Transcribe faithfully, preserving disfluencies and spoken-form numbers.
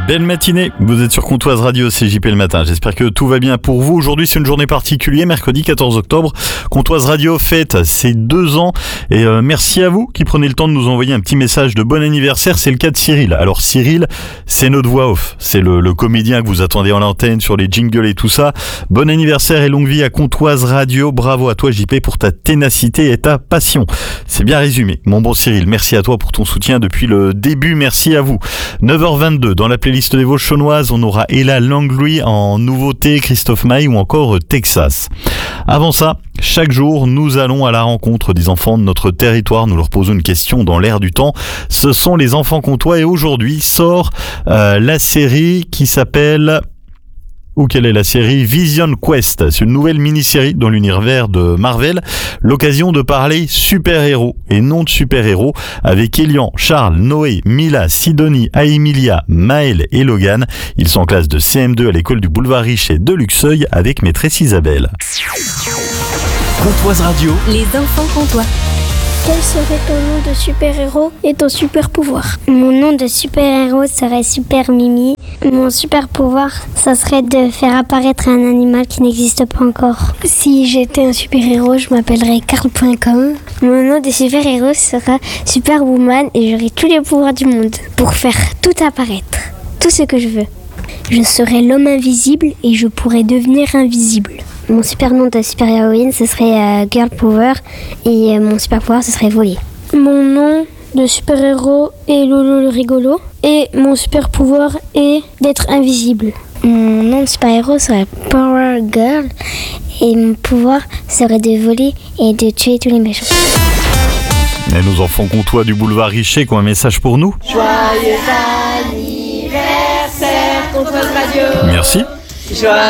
Belle matinée, vous êtes sur Comtoise Radio, c'est J P le matin. J'espère que tout va bien pour vous. Aujourd'hui, c'est une journée particulière, mercredi quatorze octobre. Comtoise Radio fête ses deux ans et euh, merci à vous qui prenez le temps de nous envoyer un petit message de bon anniversaire. C'est le cas de Cyril. Alors Cyril, c'est notre voix off. C'est le, le comédien que vous attendez en antenne sur les jingles et tout ça. Bon anniversaire et longue vie à Comtoise Radio. Bravo à toi J P pour ta ténacité et ta passion. C'est bien résumé. Mon bon Cyril, merci à toi pour ton soutien depuis le début. Merci à vous. neuf heures vingt-deux, dans la playlist des Vosges-Chaunoises, on aura Ella Langley en nouveauté, Christophe Maé ou encore Texas. Avant ça, chaque jour, nous allons à la rencontre des enfants de notre territoire. Nous leur posons une question dans l'air du temps. Ce sont les enfants comtois et aujourd'hui sort euh, la série qui s'appelle... Ou quelle est la série Vision Quest. C'est une nouvelle mini-série dans l'univers de Marvel. L'occasion de parler super-héros et non de super-héros avec Elian, Charles, Noé, Mila, Sidonie, Aemilia, Maël et Logan. Ils sont en classe de C M deux à l'école du Boulevard Richet de Luxeuil avec maîtresse Isabelle. Comtoise Radio. Les enfants comtois. Quel serait ton nom de super-héros et ton super-pouvoir? Mon nom de super-héros serait Super Mimi. Mon super-pouvoir, ça serait de faire apparaître un animal qui n'existe pas encore. Si j'étais un super-héros, je m'appellerais Carl point com. Mon nom de super-héros sera Superwoman et j'aurai tous les pouvoirs du monde pour faire tout apparaître, tout ce que je veux. Je serais l'homme invisible et je pourrais devenir invisible. Mon super nom de super-héroïne, ce serait euh, Girl Power et euh, mon super-pouvoir, ce serait voler. Mon nom de super-héros est Lolo le rigolo et mon super-pouvoir est d'être invisible. Mon nom de super-héros serait Power Girl et mon pouvoir serait de voler et de tuer tous les méchants. Et nos enfants comtois du Boulevard Richet qui ont un message pour nous. Joyeux anniversaire, Comtoise Radio. Merci. Joyeux